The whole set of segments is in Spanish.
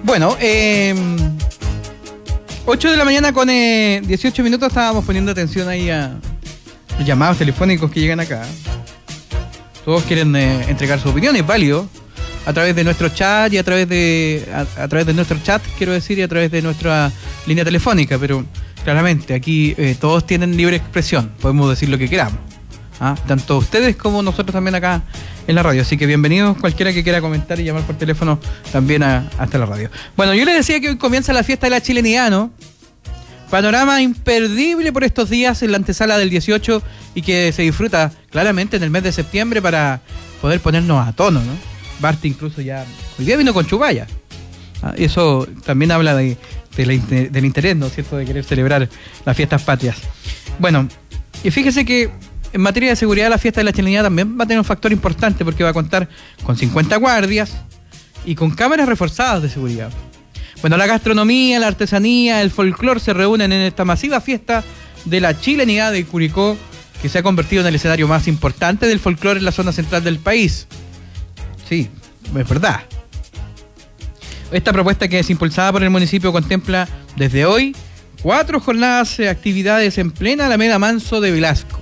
Bueno, 8 de la mañana con 18 minutos estábamos poniendo atención ahí a los llamados telefónicos que llegan acá. Todos quieren entregar su opinión, es válido, a través de nuestro chat y a través de nuestro chat, quiero decir, y a través de nuestra línea telefónica, pero claramente aquí todos tienen libre expresión, podemos decir lo que queramos. Tanto ustedes como nosotros también acá en la radio, así que bienvenidos cualquiera que quiera comentar y llamar por teléfono también hasta la radio. Bueno, yo les decía que hoy comienza la fiesta de la chilenidad, ¿no? Panorama imperdible por estos días en la antesala del 18 y que se disfruta claramente en el mes de septiembre para poder ponernos a tono, ¿no? Bart incluso ya hoy día vino con chubaya. Y eso también habla del interés, ¿no es cierto?, de querer celebrar las fiestas patrias. Bueno, y fíjese que en materia de seguridad la fiesta de la chilenidad también va a tener un factor importante porque va a contar con 50 guardias y con cámaras reforzadas de seguridad. Bueno, la gastronomía, la artesanía, el folclore se reúnen en esta masiva fiesta de la chilenidad de Curicó, que se ha convertido en el escenario más importante del folclore en la zona central del país. Sí, es verdad. Esta propuesta, que es impulsada por el municipio, contempla desde hoy 4 jornadas de actividades en plena Alameda Manso de Velasco.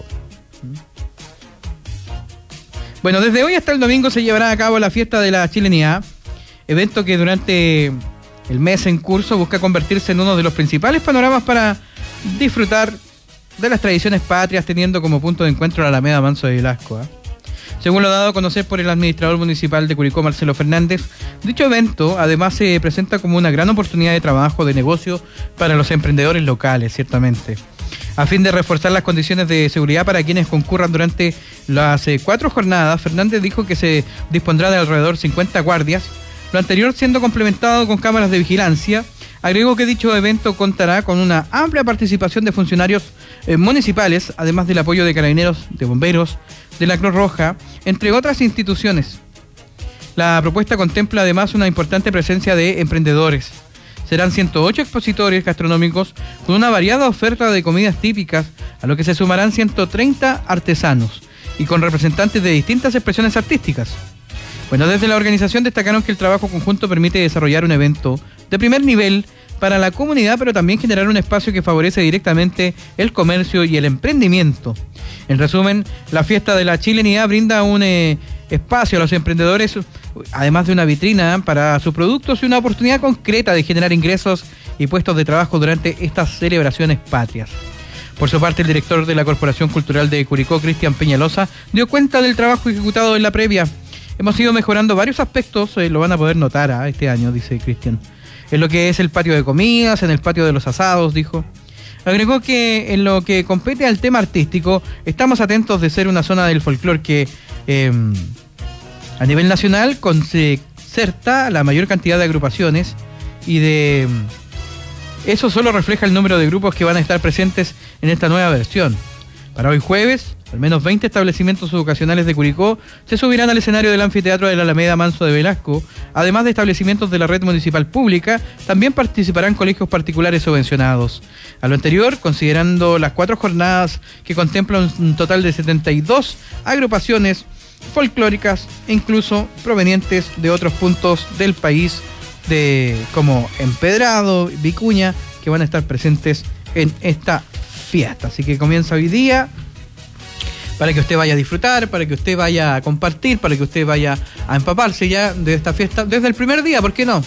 Bueno, desde hoy hasta el domingo se llevará a cabo la fiesta de la chilenidad, evento que durante el mes en curso busca convertirse en uno de los principales panoramas para disfrutar de las tradiciones patrias, teniendo como punto de encuentro la Alameda Manso de Velasco. Según lo dado a conocer por el administrador municipal de Curicó, Marcelo Fernández, dicho evento además se presenta como una gran oportunidad de trabajo, de negocio para los emprendedores locales, ciertamente. A fin de reforzar las condiciones de seguridad para quienes concurran durante las 4 jornadas, Fernández dijo que se dispondrá de alrededor 50 guardias, lo anterior siendo complementado con cámaras de vigilancia. Agregó que dicho evento contará con una amplia participación de funcionarios municipales, además del apoyo de carabineros, de bomberos, de la Cruz Roja, entre otras instituciones. La propuesta contempla además una importante presencia de emprendedores. Serán 108 expositores gastronómicos con una variada oferta de comidas típicas, a lo que se sumarán 130 artesanos y con representantes de distintas expresiones artísticas. Bueno, desde la organización destacaron que el trabajo conjunto permite desarrollar un evento de primer nivel para la comunidad, pero también generar un espacio que favorece directamente el comercio y el emprendimiento. En resumen, la fiesta de la chilenidad brinda un espacio a los emprendedores, además de una vitrina para sus productos y una oportunidad concreta de generar ingresos y puestos de trabajo durante estas celebraciones patrias. Por su parte, el director de la Corporación Cultural de Curicó, Cristian Peñalosa, dio cuenta del trabajo ejecutado en la previa. Hemos ido mejorando varios aspectos, lo van a poder notar este año, dice Cristian. En lo que es el patio de comidas, en el patio de los asados, dijo. Agregó que en lo que compete al tema artístico, estamos atentos de ser una zona del folclore que a nivel nacional concerta la mayor cantidad de agrupaciones, y de eso solo refleja el número de grupos que van a estar presentes en esta nueva versión. Para hoy jueves, al menos 20 establecimientos educacionales de Curicó se subirán al escenario del anfiteatro de la Alameda Manso de Velasco. Además de establecimientos de la red municipal pública, también participarán colegios particulares subvencionados. A lo anterior, considerando las 4 jornadas que contemplan un total de 72 agrupaciones folclóricas, incluso provenientes de otros puntos del país, como Empedrado, Vicuña, que van a estar presentes en esta fiesta. Así que comienza hoy día, para que usted vaya a disfrutar, para que usted vaya a compartir, para que usted vaya a empaparse ya de esta fiesta desde el primer día, ¿por qué no?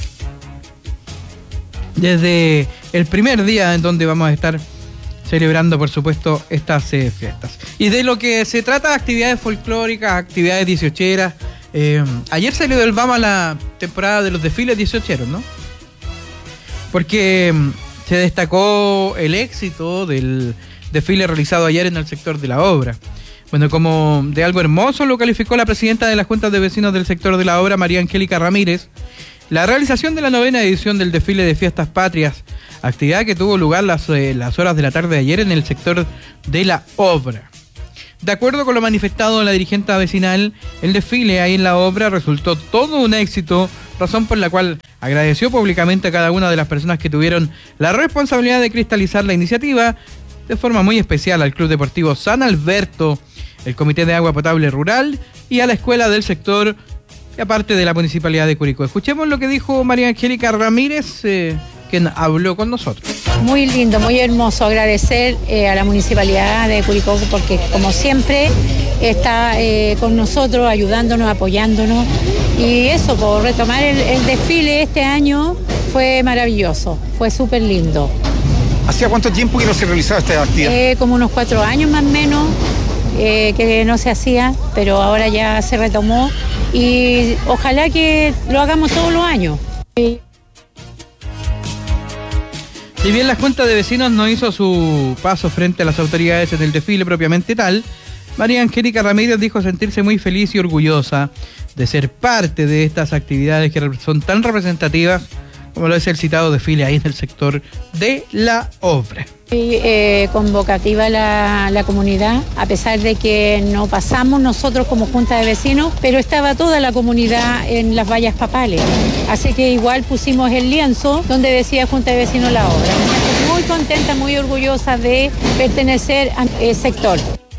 Desde el primer día en donde vamos a estar celebrando, por supuesto, estas fiestas. Y de lo que se trata, actividades folclóricas, actividades dieciocheras. Ayer se le dio el vamos a la temporada de los desfiles dieciocheros, ¿no? Porque se destacó el éxito del desfile realizado ayer en el sector de la obra. Bueno, como de algo hermoso lo calificó la presidenta de la Junta de Vecinos del sector de la obra, María Angélica Ramírez, la realización de la 9ª edición del desfile de fiestas patrias, actividad que tuvo lugar las horas de la tarde de ayer en el sector de la obra. De acuerdo con lo manifestado de la dirigente vecinal, el desfile ahí en la obra resultó todo un éxito, razón por la cual agradeció públicamente a cada una de las personas que tuvieron la responsabilidad de cristalizar la iniciativa, de forma muy especial al Club Deportivo San Alberto, el Comité de Agua Potable Rural y a la Escuela del Sector y aparte de la Municipalidad de Curicó. Escuchemos lo que dijo María Angélica Ramírez, quien habló con nosotros. Muy lindo, muy hermoso. Agradecer a la Municipalidad de Curicó porque, como siempre, está con nosotros, ayudándonos, apoyándonos. Y eso, por retomar el desfile este año, fue maravilloso, fue súper lindo. ¿Hacía cuánto tiempo que no se realizaba esta actividad? Como unos 4 años más o menos que no se hacía, pero ahora ya se retomó y ojalá que lo hagamos todos los años. Si bien la Junta de Vecinos no hizo su paso frente a las autoridades en el desfile propiamente tal, María Angélica Ramírez dijo sentirse muy feliz y orgullosa de ser parte de estas actividades que son tan representativas como lo es el citado desfile ahí en el sector de la obra. Muy convocativa la comunidad, a pesar de que no pasamos nosotros como Junta de Vecinos, pero estaba toda la comunidad en las vallas papales. Así que igual pusimos el lienzo donde decía Junta de Vecinos la obra. Muy contenta, muy orgullosa de pertenecer al sector.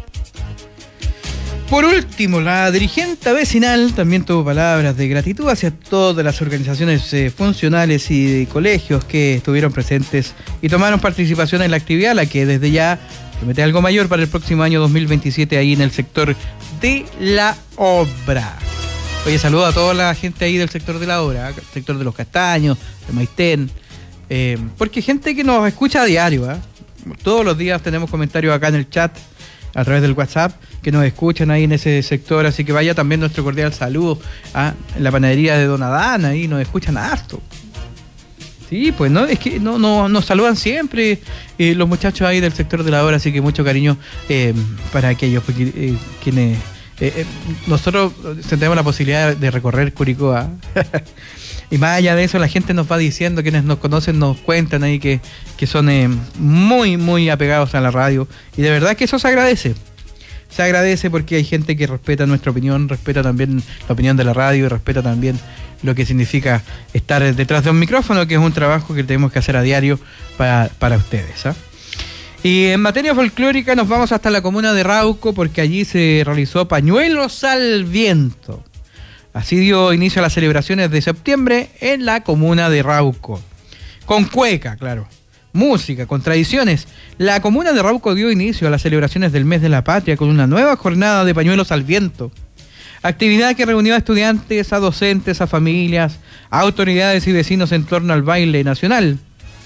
Por último, la dirigente vecinal también tuvo palabras de gratitud hacia todas las organizaciones funcionales y de colegios que estuvieron presentes y tomaron participación en la actividad, la que desde ya promete algo mayor para el próximo año 2027 ahí en el sector de la obra. Oye, saludo a toda la gente ahí del sector de la obra, el sector de Los Castaños, de Maitén, porque gente que nos escucha a diario, todos los días tenemos comentarios acá en el chat, a través del WhatsApp, que nos escuchan ahí en ese sector, así que vaya también nuestro cordial saludo a la panadería de Don Adán, ahí nos escuchan harto. Sí, pues no, es que no nos saludan siempre los muchachos ahí del sector de la obra, así que mucho cariño para aquellos quienes nosotros tenemos la posibilidad de recorrer Curicó. Y más allá de eso, la gente nos va diciendo, quienes nos conocen nos cuentan ahí que son muy, muy apegados a la radio. Y de verdad que eso se agradece. Se agradece porque hay gente que respeta nuestra opinión, respeta también la opinión de la radio y respeta también lo que significa estar detrás de un micrófono, que es un trabajo que tenemos que hacer a diario para ustedes. Y en materia folclórica nos vamos hasta la comuna de Rauco porque allí se realizó Pañuelos al Viento. Así dio inicio a las celebraciones de septiembre en la comuna de Rauco. Con cueca, claro. Música, con tradiciones. La comuna de Rauco dio inicio a las celebraciones del mes de la patria con una nueva jornada de Pañuelos al Viento. Actividad que reunió a estudiantes, a docentes, a familias, a autoridades y vecinos en torno al baile nacional.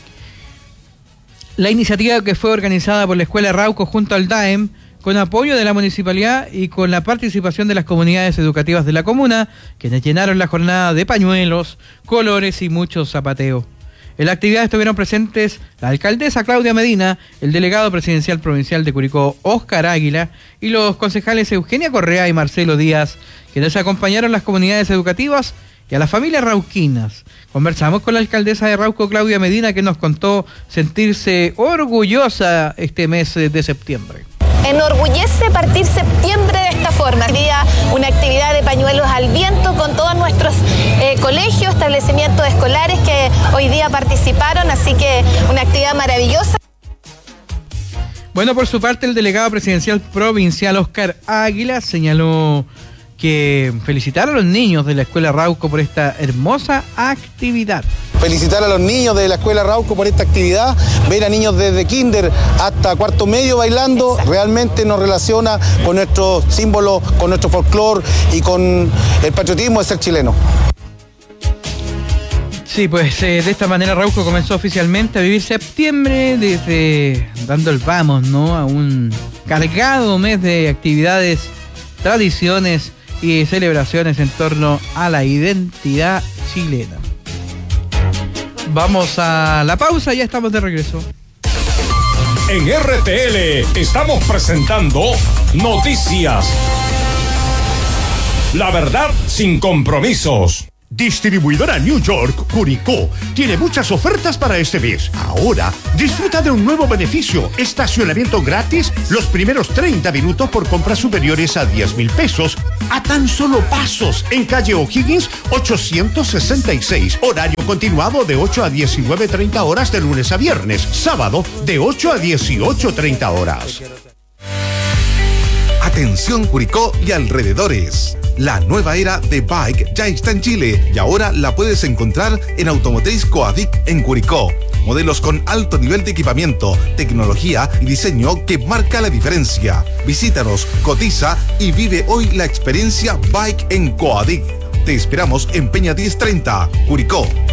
La iniciativa, que fue organizada por la Escuela Rauco junto al DAEM, con apoyo de la municipalidad y con la participación de las comunidades educativas de la comuna, quienes llenaron la jornada de pañuelos, colores y mucho zapateo. En la actividad estuvieron presentes la alcaldesa Claudia Medina, el delegado presidencial provincial de Curicó, Óscar Águila, y los concejales Eugenia Correa y Marcelo Díaz, quienes acompañaron las comunidades educativas y a las familias rauquinas. Conversamos con la alcaldesa de Rauco, Claudia Medina, que nos contó sentirse orgullosa este mes de septiembre. Enorgullece partir septiembre de esta forma. Sería una actividad de pañuelos al viento con todos nuestros colegios, establecimientos escolares que hoy día participaron, así que una actividad maravillosa. Bueno, por su parte, el delegado presidencial provincial Óscar Águila señaló que felicitar a los niños de la Escuela Rauco por esta hermosa actividad. Felicitar a los niños de la Escuela Rauco por esta actividad, ver a niños desde kinder hasta cuarto medio bailando, realmente nos relaciona con nuestros símbolos, con nuestro folclore y con el patriotismo de ser chileno. Sí, pues de esta manera Rauco comenzó oficialmente a vivir septiembre, desde dando el vamos, ¿no?, a un cargado mes de actividades, tradiciones y celebraciones en torno a la identidad chilena. Vamos a la pausa, ya estamos de regreso. En RTL estamos presentando Noticias. La verdad sin compromisos. Distribuidora New York, Curicó, tiene muchas ofertas para este mes. Ahora, disfruta de un nuevo beneficio: estacionamiento gratis los primeros 30 minutos por compras superiores a 10,000 pesos, a tan solo pasos, en calle O'Higgins 866. Horario continuado de 8 a 19:30 horas de lunes a viernes. Sábado de 8 a 18:30 horas. Atención Curicó y alrededores. La nueva era de bike ya está en Chile y ahora la puedes encontrar en Automotriz Coadic en Curicó. Modelos con alto nivel de equipamiento, tecnología y diseño que marca la diferencia. Visítanos, cotiza y vive hoy la experiencia Bike en Coadic. Te esperamos en Peña 1030, Curicó.